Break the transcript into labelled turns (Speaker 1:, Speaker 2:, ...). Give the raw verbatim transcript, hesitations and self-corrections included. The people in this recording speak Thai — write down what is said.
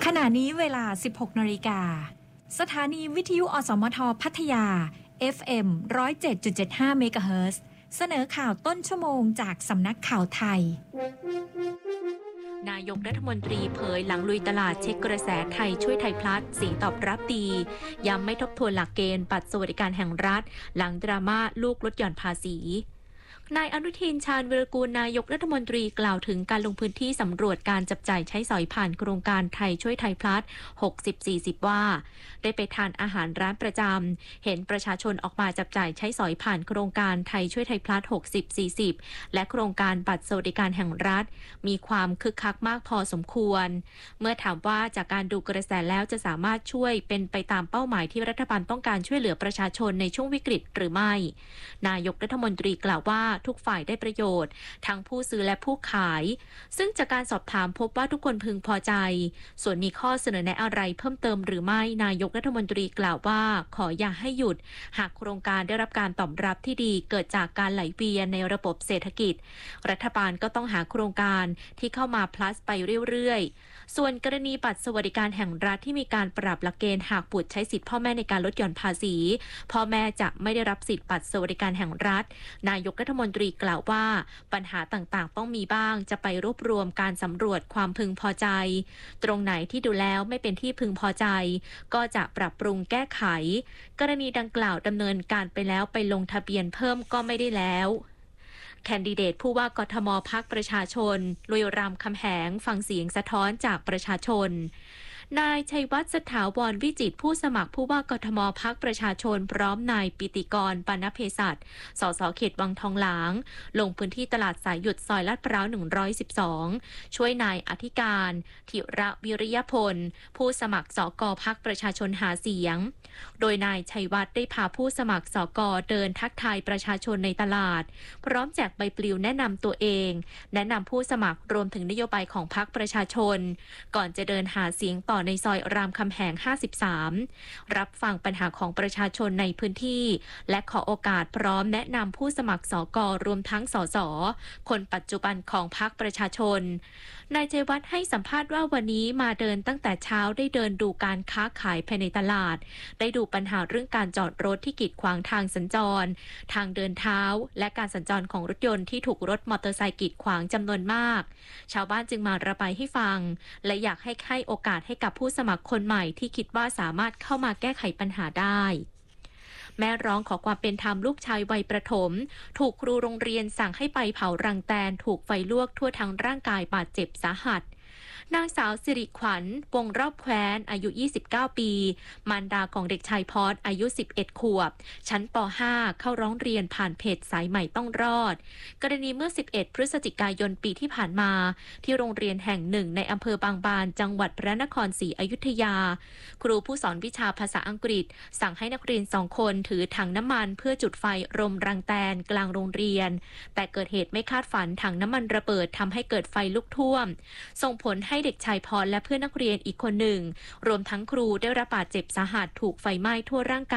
Speaker 1: ขณะนี้เวลา สิบหกนาฬิกา สถานีวิทยุอสมทพัทยา เอฟ เอ็ม หนึ่งศูนย์เจ็ดจุดเจ็ดห้า เมกะเฮิรตซ์ เสนอข่าวต้นชั่วโมงจากสำนักข่าวไทย
Speaker 2: นายกรัฐมนตรีเผยหลังลุยตลาดเช็คกระแสไทยช่วยไทยพลัสเสียงตอบรับดีย้ำไม่ทบทวนหลักเกณฑ์บัตรสวัสดิการแห่งรัฐหลังดราม่าลูกลดหย่อนภาษีนายอนุทินชาญวีรกูลนายกรัฐมนตรีกล่าวถึงการลงพื้นที่สำรวจการจับจ่ายใช้สอยผ่านโครงการไทยช่วยไทยพลัส หกสิบ สี่สิบ ว่าได้ไปทานอาหารร้านประจำเห็นประชาชนออกมาจับจ่ายใช้สอยผ่านโครงการไทยช่วยไทยพลัส หกสิบ สี่สิบ และโครงการบัตรสวัสดิการแห่งรัฐมีความคึกคักมากพอสมควรเมื่อถามว่าจากการดูกระแสแล้วจะสามารถช่วยเป็นไปตามเป้าหมายที่รัฐบาลต้องการช่วยเหลือประชาชนในช่วงวิกฤตหรือไม่นายกรัฐมนตรีกล่าวว่าทุกฝ่ายได้ประโยชน์ทั้งผู้ซื้อและผู้ขายซึ่งจากการสอบถามพบว่าทุกคนพึงพอใจส่วนมีข้อเสนอแนะอะไรเพิ่มเติมหรือไม่นายกรัฐมนตรีกล่าวว่าขออย่าให้หยุดหากโครงการได้รับการตอบรับที่ดีเกิดจากการไหลเวียนในระบบเศรษฐกิจรัฐบาลก็ต้องหาโครงการที่เข้ามา plus ไปเรื่อยๆส่วนกรณีบัตรสวัสดิการแห่งรัฐที่มีการปรับหลักเกณฑ์หากบุตรใช้สิทธิพ่อแม่ในการลดหย่อนภาษีพ่อแม่จะไม่ได้รับสิทธิบัตรสวัสดิการแห่งรัฐนายกรัฐมนตรีกล่าวว่าปัญหาต่างๆต้องมีบ้างจะไปรวบรวมการสำรวจความพึงพอใจตรงไหนที่ดูแล้วไม่เป็นที่พึงพอใจก็จะปรับปรุงแก้ไขกรณีดังกล่าวดำเนินการไปแล้วไปลงทะเบียนเพิ่มก็ไม่ได้แล้วแคนดิเดตผู้ว่ากทมพรรคประชาชนลุยรามคำแหงฟังเสียงสะท้อนจากประชาชนนายชัยวัฒน์สถาวรวิจิตรผู้สมัครผู้ว่ากทมพรรคประชาชนพร้อมนายปิติกรปานเภสัชสสเขตวังทองหลางลงพื้นที่ตลาดสายหยุดซอยลาดพร้าวหนึ่งร้อยสิบสองช่วยนายอธิการธิระวิริยพลผู้สมัครสกพรรคประชาชนหาเสียงโดยนายชัยวัฒน์ได้พาผู้สมัครสกเดินทักทายประชาชนในตลาดพร้อมแจกใบปลิวแนะนำตัวเองแนะนำผู้สมัครรวมถึงนโยบายของพรรคประชาชนก่อนจะเดินหาเสียงต่อในซอยรามคำแหงห้าสิบสามรับฟังปัญหาของประชาชนในพื้นที่และขอโอกาสพร้อมแนะนำผู้สมัครสกรวมทั้งสสคนปัจจุบันของพรรคประชาชนนายชัยวัฒน์ให้สัมภาษณ์ว่าวันนี้มาเดินตั้งแต่เช้าได้เดินดูการค้าขายภายในตลาดได้ดูปัญหาเรื่องการจอดรถที่กีดขวางทางสัญจรทางเดินเท้าและการสัญจรของรถยนต์ที่ถูกรถมอเตอร์ไซค์กีดขวางจำนวนมากชาวบ้านจึงมาระบายให้ฟังและอยากให้ให้โอกาสให้กับผู้สมัครคนใหม่ที่คิดว่าสามารถเข้ามาแก้ไขปัญหาได้แม่ร้องขอความเป็นธรรมลูกชายวัยประถมถูกครูโรงเรียนสั่งให้ไปเผารังแตนถูกไฟลวกทั่วทั้งร่างกายบาดเจ็บสาหัสนางสาวสิริขวัญวงรอบแคว้นอายุยี่สิบเก้าปีมารดาของเด็กชายพอสอายุสิบเอ็ดขวบชั้นป ห้า เข้าร้องเรียนผ่านเพจสายใหม่ต้องรอดกรณีเมื่อสิบเอ็ดพฤศจิกายนปีที่ผ่านมาที่โรงเรียนแห่งหนึ่งในอำเภอบางบานจังหวัดพระนครศรีอยุธยาครูผู้สอนวิชาภาษาอังกฤษสั่งให้นักเรียนสองคนถือถังน้ำมันเพื่อจุดไฟรมรังแตนกลางโรงเรียนแต่เกิดเหตุไม่คาดฝันถังน้ำมันระเบิดทำให้เกิดไฟลุกท่วมส่งผลให้เด็กชายพรและเพื่อนนักเรียนอีกคนหนึ่งรวมทั้งครูได้รับบาดเจ็บสาหัสถูกไฟไหม้ทั่วร่างกาย